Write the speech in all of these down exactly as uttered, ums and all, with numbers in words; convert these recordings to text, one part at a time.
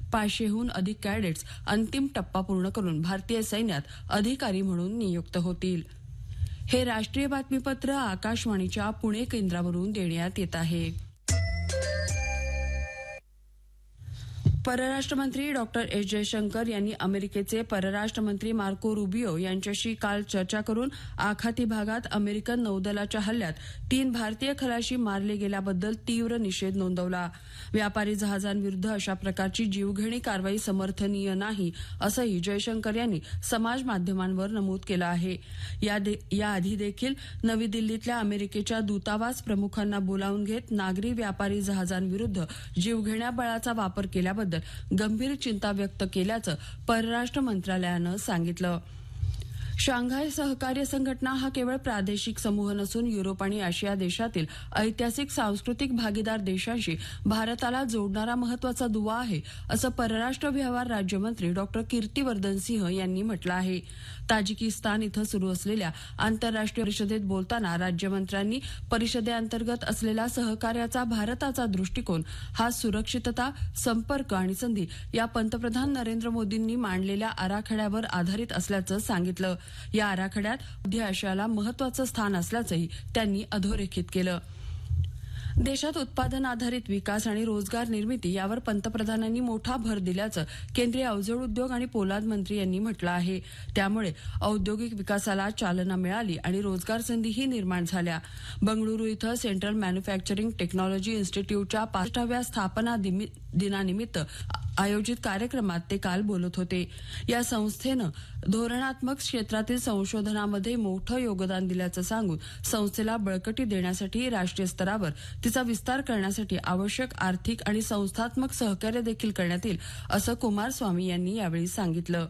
पाचशेहून अधिक कॅडेट्स अंतिम टप्पा पूर्ण करून भारतीय सैन्यात अधिकारी म्हणून नियुक्त होतील. हे राष्ट्रीय बातमीपत्र आकाशवाणीच्या पुणे केंद्रावरून देण्यात येत आहे. परराष्ट्र मंत्री डॉक्टर एस जयशंकर यांनी अमेरिकेचे परराष्ट्र मंत्री मार्को रुबियो यांच्याशी काल चर्चा करून आखाती भागात अमेरिकन नौदलाच्या हल्ल्यात तीन भारतीय खलाशी मारले गेल्याबद्दल तीव्र निषेध नोंदवला. व्यापारी जहाजांविरुद्ध अशा प्रकारची जीवघेणी कारवाई समर्थनीय नाही असंही जयशंकर यांनी समाज माध्यमांवर नमूद केलं आहे. याआधी देखील नवी दिल्लीतल्या अमेरिकेच्या दूतावास प्रमुखांना बोलावून घेत नागरी व्यापारी जहाजांविरुद्ध जीवघेण्या बळाचा वापर केल्याबद्दल गंभीर चिंता व्यक्त केल्याचं परराष्ट्र मंत्रालयानं सांगितलं. शांघाय सहकार्य संघटना हा केवळ प्रादेशिक समूह नसून युरोप आणि आशिया देशातील ऐतिहासिक सांस्कृतिक भागीदार देशांशी भारताला जोडणारा महत्वाचा दुवा आहे असं परराष्ट्र व्यवहार राज्यमंत्री डॉक्टर कीर्तिवर्धन सिंह यांनी म्हटलं आहे. ताजिकिस्तान इथं सुरू असलेल्या आंतरराष्ट्रीय परिषदेत बोलताना राज्यमंत्र्यांनी परिषदेअंतर्गत असलेला सहकार्याचा भारताचा दृष्टिकोन हा सुरक्षितता, संपर्क आणि संधी या पंतप्रधान नरेंद्र मोदींनी मांडलेल्या आराखड्यावर आधारित असल्याचं सांगितलं. या आराखड्यात मध्य आशियाला महत्वाचं स्थान असल्याचंही त्यांनी अधोरेखित केलं. देशात उत्पादन आधारित विकास आणि रोजगार निर्मिती यावर पंतप्रधानांनी मोठा भर दिल्याचं केंद्रीय अवजड उद्योग आणि पोलाद मंत्री यांनी म्हटलं आहे. त्यामुळे औद्योगिक विकासाला चालना मिळाली आणि रोजगार संधीही निर्माण झाल्या. बंगळुरू इथं सेंट्रल मॅन्युफॅक्चरिंग टेक्नॉलॉजी इन्स्टिट्यूटच्या पासष्टाव्या स्थापना दिनानिमित्त आयोजित कार्यक्रमात ते काल बोलत होते. या संस्थेनं धोरणात्मक क्षेत्रातील संशोधनामध्ये मोठं योगदान दिल्याचं सांगून संस्थेला बळकटी देण्यासाठी राष्ट्रीय स्तरावर तिचा विस्तार करण्यासाठी आवश्यक आर्थिक आणि संस्थात्मक सहकार्य देखील करण्यात येईल असं कुमारस्वामी यांनी यावेळी सांगितलं.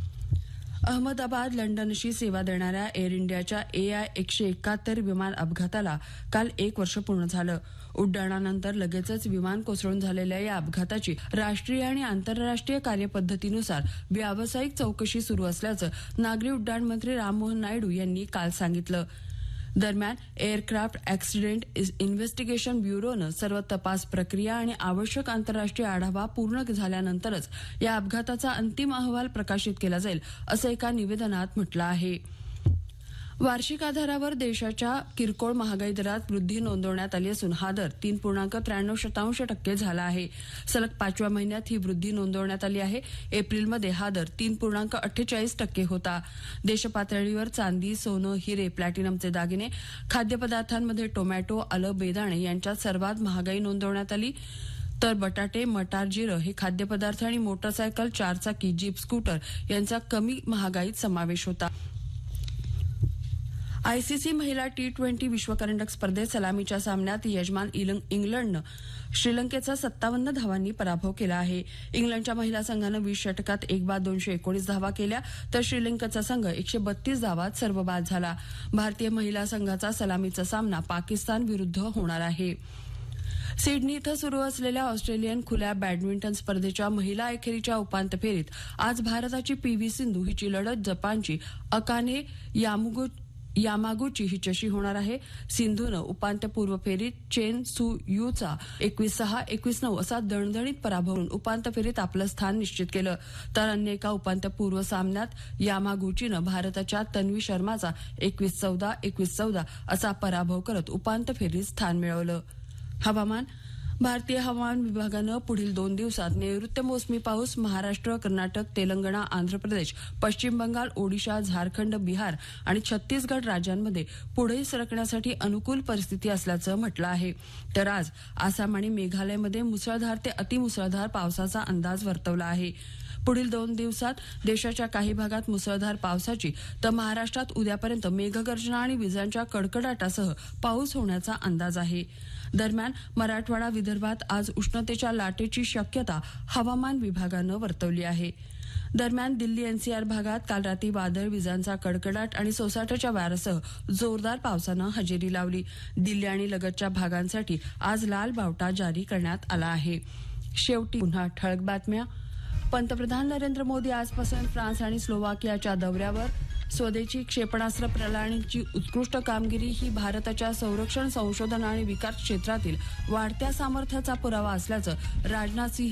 अहमदाबाद लंडनशी सेवा देणाऱ्या एअर इंडियाच्या ए आय एकशे एकाहत्तर विमान अपघाताला काल एक वर्ष पूर्ण झालं. उड्डाणानंतर लगेचच विमान कोसळून झालेल्या या अपघाताची राष्ट्रीय आणि आंतरराष्ट्रीय कार्यपद्धतीनुसार व्यावसायिक चौकशी सुरू असल्याचं नागरी उड्डाण मंत्री राममोहन नायडू यांनी काल सांगितलं. दरम्यान एअरक्राफ्ट अॅक्सिडेंट इन्व्हेस्टिगेशन ब्युरोनं सर्व तपास प्रक्रिया आणि आवश्यक आंतरराष्ट्रीय आढावा पूर्ण झाल्यानंतरच या अपघाताचा अंतिम अहवाल प्रकाशित केला जाईल असं एका निवेदनात म्हटलं आहे. वार्षिक आधारावर देशाच्या किरकोळ महागाई दरात वृद्धी नोंदवण्यात आली असून हा दर तीन पूर्णांक त्र्याण्णव शतांश टक्के झाला आहे. सलग पाचव्या महिन्यात ही वृद्धी नोंदवण्यात आली आहे. एप्रिलमध्ये हा दर तीन पूर्णांक अठ्ठेचाळीस टक्के होता. देशपातळीवर चांदी, सोनं, हिरे, प्लॅटिनमचे दागिने, खाद्यपदार्थांमध्ये टोमॅटो, आलं, बेदाणे यांच्यात सर्वात महागाई नोंदवण्यात आली. तर बटाटे, मटार, जिरं हे खाद्यपदार्थ आणि मोटरसायकल, चारचाकी, जीप, स्कूटर यांचा कमी महागाईत समावेश होता. आयसीसी महिला टी ट्वेंटी विश्वकरंडक स्पर्धेत सलामीच्या सामन्यात यजमान इंग्लंडनं श्रीलंकेचा सत्तावन्न धावांनी पराभव केला आहे. इंग्लंडच्या महिला संघानं वीस षटकात एक बाद दोनशे एकोणीस धावा केल्या तर श्रीलंकेचा संघ एकशे बत्तीस धावात सर्वबाद झाला. भारतीय महिला संघाचा सलामीचा सामना पाकिस्तान विरुद्ध होणार आहे. सिडनी इथं सुरू असलेल्या ऑस्ट्रेलियन खुल्या बॅडमिंटन स्पर्धेच्या महिला एकेरीच्या उपांत्य फेरीत आज भारताची पी व्ही सिंधू हिची लढत जपानची अकाने यामुगुची यामागुची हिच्याशी होणार आहे. सिंधूनं उपांत्यपूर्व फेरीत चेन सू यूचा एकवीस सहा एकवीस नऊ असा दणदणीत पराभव करून उपांत्य फेरीत आपलं स्थान निश्चित केलं. तर अन्य एका उपांत्यपूर्व सामन्यात यामागुचीनं भारताच्या तन्वी शर्माचा एकवीस चौदा एकवीस चौदा असा पराभव करत उपांत्य फेरीत स्थान मिळवलं. हवामान. भारतीय हवामान विभागानं पुढील दोन दिवसात नैऋत्य मोसमी पाऊस महाराष्ट्र, कर्नाटक, तेलंगणा, आंध्र प्रदेश, पश्चिम बंगाल, ओडिशा, झारखंड, बिहार आणि छत्तीसगड राज्यांमध्ये पुढे सरकण्यासाठी अनुकूल परिस्थिती असल्याचं म्हटलं आहे. तर आज आसाम आणि मेघालयमध्ये मुसळधार ते अतिमुसळधार पावसाचा अंदाज वर्तवला आहे. पुढील दोन दिवसात देशाच्या काही भागात मुसळधार पावसाची तर महाराष्ट्रात उद्यापर्यंत मेघगर्जना आणि विजांच्या कडकडाटासह पाऊस होण्याचा अंदाज आहे. दरम्यान मराठवाडा, विदर्भात आज उष्णतेच्या लाटेची शक्यता हवामान विभागानं वर्तवली आहे. दरम्यान दिल्ली एनसीआर भागात काल रात्री वादळ, विजांचा कडकडाट आणि सोसाट्याच्या वाऱ्यासह जोरदार पावसानं हजेरी लावली. दिल्ली आणि लगतच्या भागांसाठी आज लाल बावटा जारी करण्यात आला आहे. शेवटी पुन्हा ठळक बातम्या. पंतप्रधान नरेंद्र मोदी आजपासून फ्रान्स आणि स्लोवाकियाच्या दौऱ्यावर. स्वदेशी क्षेपणास्त्र प्रणालीची उत्कृष्ट कामगिरी ही भारताच्या संरक्षण, संशोधन आणि विकास क्षेत्रातील वाढत्या सामर्थ्याचा पुरावा असल्याचं राजनाथ सिंह